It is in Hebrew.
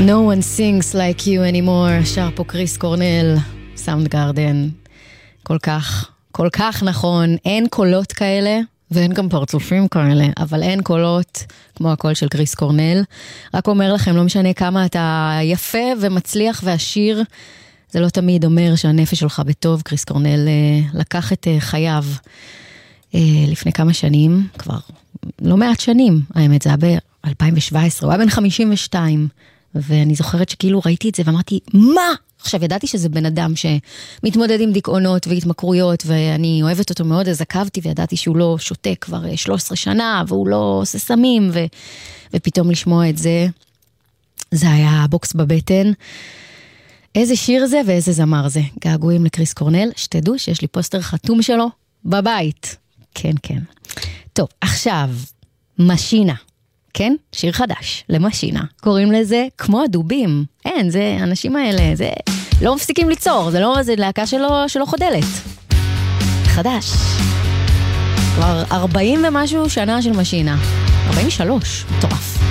No one sings like you anymore, שר פה קריס קורנל, סאונד גארדן. כל כך נכון, אין קולות כאלה, ואין גם פרצופים כאלה, אבל אין קולות כמו הקול של קריס קורנל. רק אומר לכם, לא משנה כמה אתה יפה ומצליח ועשיר, זה לא תמיד אומר שהנפש שלך בטוב. קריס קורנל לקח את חייו לפני כמה שנים, כבר לא מעט שנים, האמת זה היה ב-2017, הוא היה בן 52, ואני זוכרת שכאילו ראיתי את זה ואמרתי, מה? עכשיו ידעתי שזה בן אדם שמתמודד עם דיכאונות והתמכרויות, ואני אוהבת אותו מאוד, אז עקבתי וידעתי שהוא לא שותה כבר 13 שנה, והוא לא עושה סמים, ופתאום לשמוע את זה, זה היה בוקס בבטן. איזה שיר זה ואיזה זמר זה. געגועים לקריס קורנל, שתדעו שיש לי פוסטר חתום שלו בבית. כן, כן. טוב, עכשיו, משינה. כן? שיר חדש, למשינה. קוראים לזה כמו הדובים. אין, זה, האנשים האלה, זה לא מפסיקים ליצור, זה לא, זה להקה שלא חודלת. חדש. כבר 40 ומשהו שנה של משינה. 43, מטורף.